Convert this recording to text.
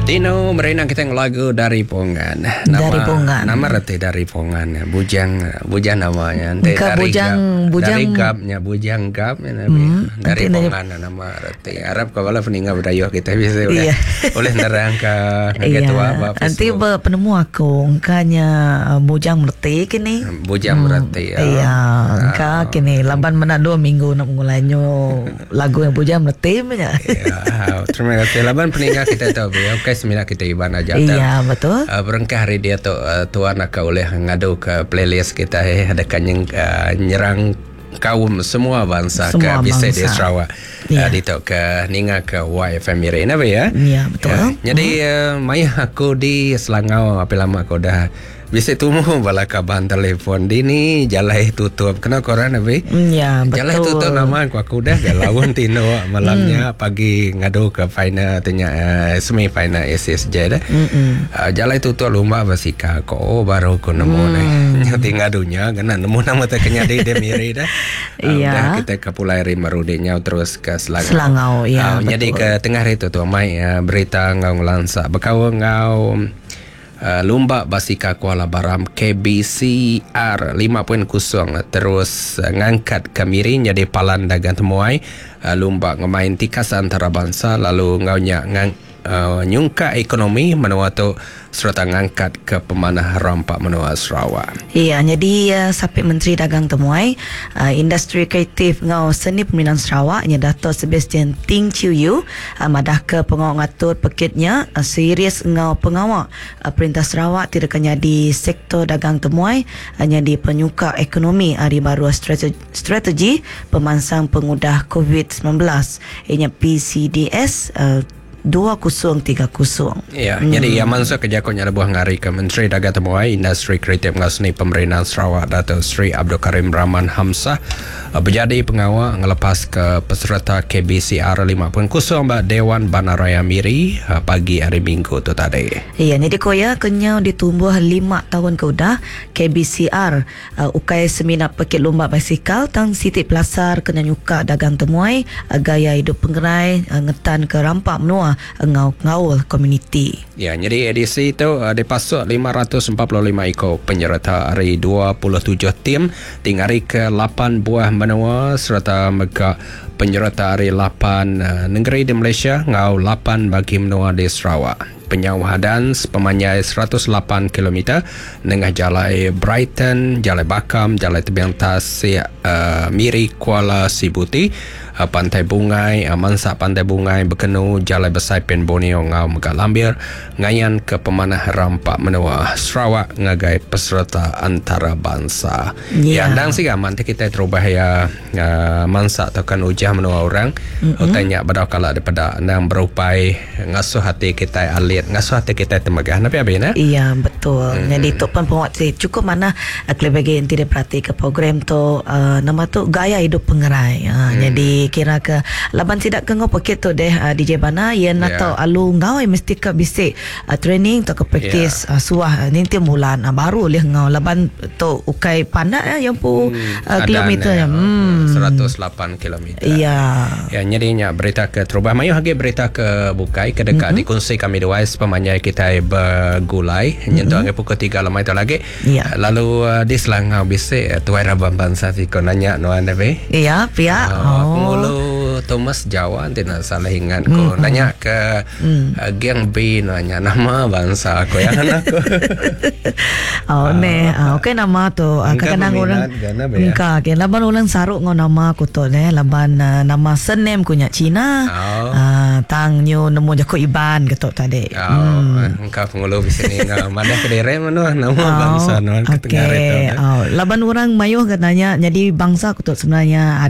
Dino merena kita lagu dari Pongan. Dari Pongan. Nama reti dari Pongan. Bujang namanya. Bujang gapnya Bujang gapnya dari Pongan nama reti. Arab kalau peninggal budaya kita bisa oleh nerangka gitu apa. Nanti penemu aku engkanya Bujang merti kini. Bujang merti. Iya, engka kini laban mana 2 minggu nak mulainya lagu yang Bujang merti punya. Iya, terima kasih laban peninggal kita tahu Oke, semina kita iban aja. Iya, betul. Berengkah hari dia tuan nak oleh ngadu ke playlist kita ada kanyang nyerang kaum semua bangsa ke bisa di Sarawak. Di ke ninga ke YFM Mirena ya. Iya, betul. Jadi maya aku di Selangau apa lama aku dah bisa temu bala kaban telefon dini jalai tutup kena koran abi. Ya, betul. Jalai tutup nama aku dah galauan tino malamnya pagi ngadu ke final tanya semi final SSJ dah. Jalai tutup lomba basika ko baru ko nemu nyati ngadunya kena nemu nama teknya di Demiri dah. Udah kita ke Pulau Rimarudenya terus ke Selangau ya. Jadi ke tengah itu tu mai berita ngau lansa bekau ngau lomba basika Kuala Baram KBCR 5.0 terus ngangkat Kemiri jadi palan dagang temuai lomba ngemain tikas antara bangsa lalu ngaunya nyungka ekonomi menua tu serta ngangkat ke pemanah rampak menua Sarawak. Iya, jadi Sapi Menteri Dagang Temuai Industri Kreatif ngau Seni Pembinaan Sarawak nya Dato' Sebastian Ting Chiu Yu madah ke pengawal ngatur pekitnya serius ngau pengawal Perintah Sarawak tidak kanya di sektor dagang temuai hanya di penyuka ekonomi hari baru strategi pemansang pengudah COVID-19 ianya PCDS 2030. Ya, jadi yang mansa kerja ko nyara buah ngari ke Menteri Dagang Temuai Industri Kreatif Ngasni Pemerintahan Sarawak Dato' Sri Abdul Karim Rahman Hamzah berjadi pengawal ngelepas ke peserta KBCR 5.0 Mbak Dewan Bandaraya Miri pagi hari Minggu tu tadi. Iya, jadi koya kenyau ditumbuh 5 tahun ke udah KBCR ukai semina pekit lomba basikal tang Siti Pelasar kena nyuka dagang temuai gaya hidup penggerai ngetan ke rampak menua ngau-ngaul komuniti. Ya, jadi edisi itu dipasuk 545 ekor penyerta hari 27 tim tinggal ke 8 buah benua serta mega penyerta hari 8 negeri di Malaysia ngau 8 bagi benua di Sarawak. Penyawadan sepemanyai 108 km dengan jalan Brighton, jalan Bakam, jalan Tebing Tasik, Miri, Kuala Sibuti, Pantai Bungai, Mansa Pantai Bungai, Bekenu, Jalan Besar Pen Borneo, Ngau Megat Lambir, Ngayan ke Pemanah Rampak Menua Sarawak, ngagai peserta antarabangsa. Ya, dan sih nanti kita terubah ya Mansa atakan ujah menua orang, tanya pada kala daripada nang berupai ngasuh hati kita alit, ngasuh hati kita temagah. Nabi abina? Iya, betul. Jadi itu pun penguat cukup mana kelebagi yang tidak perhati ke program tu nama tu gaya hidup pengerai. Jadi kira ke laban tidak ke ngopokit tu deh DJ Bana yang atau alu ngau mesti ke bisik training atau ke praktis suah ni tiap bulan baru leh ngau laban tu ukai pandak yang pu kilometer 108 km. Iya. Ya, nyerinya berita ke terubah mayu hagi berita ke bukai ke dekat dikongsi kami dewas pemanyai kita bergulai nyentuh angin pukul 3 lama itu lagi. Lalu di Selangau bisik tuai rabang bangsa si konanya no anda be. Iya, pihak. Penghulu Thomas Jawa tidak salah ingat ko nanya ke geng B nanya nama bangsa aku yang aku. Okay nama tu kadang orang engka ke laban ulang saruk ngau nama aku tu laban nama senem kunya Cina. Tang nyu nemu jako Iban ketok tadi. Engkau penghulu di sini mana kedere mana nama bangsa no ketengah itu. Laban orang mayuh katanya jadi bangsa aku tu sebenarnya